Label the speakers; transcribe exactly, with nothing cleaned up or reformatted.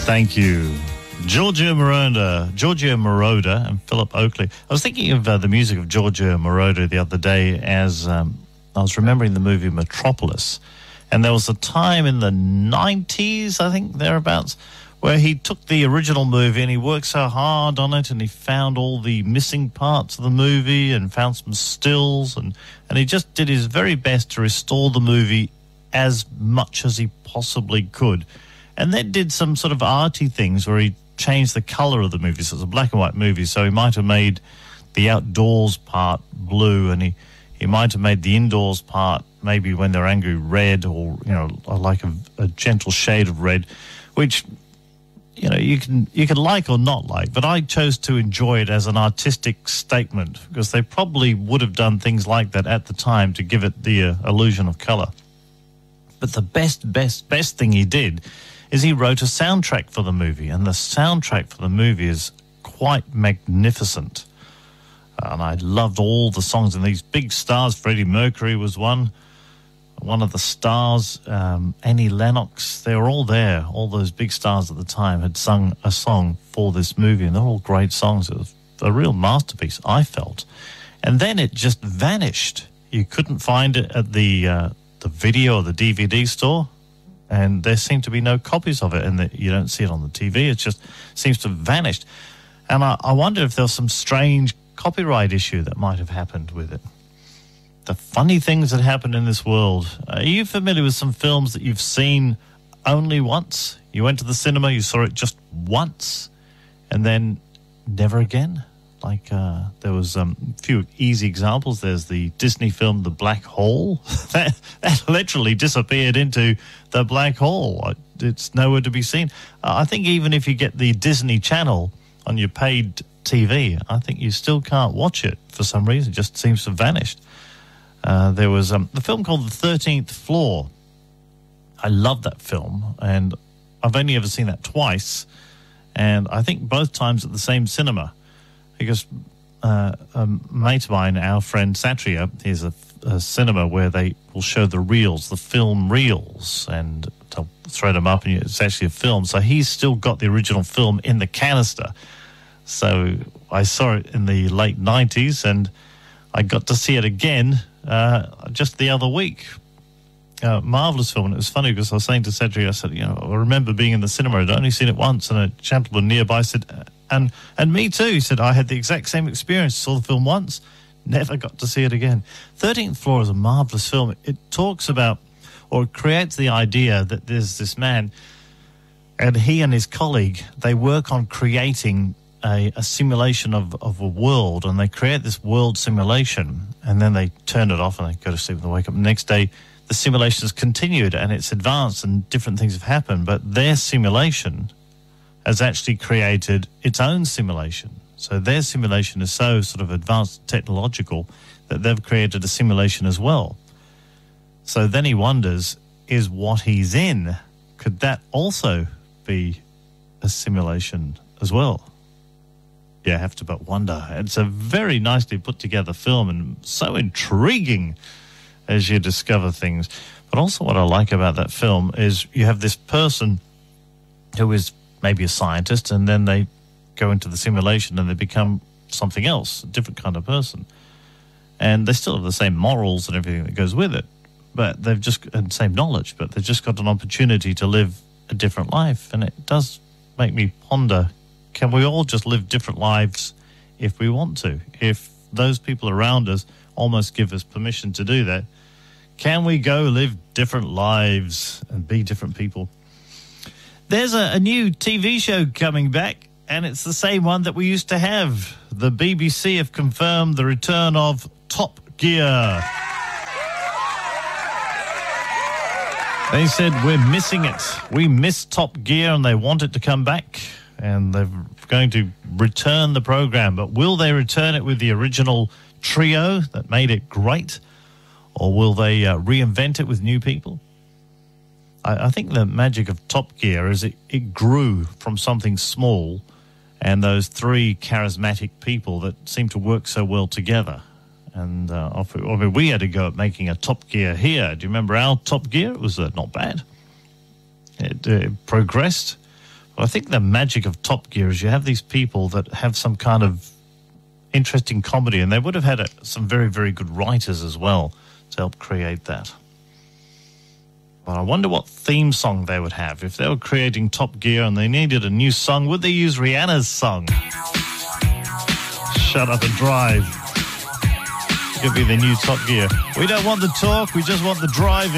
Speaker 1: Thank you. Giorgio Moroder, Giorgio Moroder and Philip Oakley. I was thinking of uh, the music of Giorgio Moroder the other day as um, I was remembering the movie Metropolis. And there was a time in the nineties, I think, thereabouts, where he took the original movie and he worked so hard on it and he found all the missing parts of the movie and found some stills and, and he just did his very best to restore the movie as much as he possibly could. And then did some sort of arty things where he changed the colour of the movie. So it's a black and white movie, so he might have made the outdoors part blue and he, he might have made the indoors part maybe when they're angry red or, you know, like a, a gentle shade of red, which, you know, you can you can like or not like, but I chose to enjoy it as an artistic statement because they probably would have done things like that at the time to give it the uh, illusion of colour. But the best, best, best thing he did is he wrote a soundtrack for the movie, and the soundtrack for the movie is quite magnificent. And I loved all the songs, and these big stars, Freddie Mercury was one, one of the stars, um, Annie Lennox, they were all there. All those big stars at the time had sung a song for this movie, and they're all great songs. It was a real masterpiece, I felt. And then it just vanished. You couldn't find it at the, uh, the video or the D V D store. And there seem to be no copies of it, and the, you don't see it on the T V. It just seems to have vanished. And I, I wonder if there was some strange copyright issue that might have happened with it. The funny things that happen in this world. Are you familiar with some films that you've seen only once? You went to the cinema, you saw it just once, and then never again? Like uh, there was um, a few easy examples. There's the Disney film The Black Hole. that, that literally disappeared into the black hole. It's nowhere to be seen. Uh, I think even if you get the Disney Channel on your paid T V, I think you still can't watch it for some reason. It just seems to have vanished. Uh, there was um, the film called The thirteenth Floor. I love that film, and I've only ever seen that twice, and I think both times at the same cinema. Because uh, a mate of mine, our friend Satria, is a, a cinema where they will show the reels, the film reels, and they'll throw them up, and it's actually a film. So he's still got the original film in the canister. So I saw it in the late nineties, and I got to see it again uh, just the other week. Uh, marvellous film, and it was funny because I was saying to Cedric, I said, you know, I remember being in the cinema, I'd only seen it once, and a gentleman nearby said, and and me too, he said, I had the exact same experience, saw the film once, never got to see it again. thirteenth Floor is a marvellous film. It talks about, or it creates the idea that there's this man, and he and his colleague, they work on creating a, a simulation of, of a world, and they create this world simulation, and then they turn it off and they go to sleep and they wake up. The next day, the simulation has continued and it's advanced and different things have happened, but their simulation has actually created its own simulation. So their simulation is so sort of advanced technological that they've created a simulation as well. So then he wonders, is what he's in, could that also be a simulation as well? You have to but wonder. It's a very nicely put together film and so intriguing as you discover things. But also what I like about that film is you have this person who is maybe a scientist, and then they go into the simulation and they become something else, a different kind of person. And they still have the same morals and everything that goes with it, but they've just, and same knowledge, but they've just got an opportunity to live a different life. And it does make me ponder, can we all just live different lives if we want to? If those people around us almost give us permission to do that, can we go live different lives and be different people? There's a, a new T V show coming back, and it's the same one that we used to have. The B B C have confirmed the return of Top Gear. They said, we're missing it. We miss Top Gear, and they want it to come back, and they're going to return the program. But will they return it with the original trio that made it great, or will they uh, reinvent it with new people? I, I think the magic of Top Gear is it, it grew from something small, and those three charismatic people that seem to work so well together. And uh, I mean, we had to go at making a Top Gear here. Do you remember our Top Gear? It was uh, not bad. It uh, progressed. Well, I think the magic of Top Gear is you have these people that have some kind of interesting comedy, and they would have had a, some very, very good writers as well to help create that. But I wonder what theme song they would have. If they were creating Top Gear and they needed a new song, would they use Rihanna's song? Shut Up and Drive. It could be the new Top Gear. We don't want the talk, we just want the driving.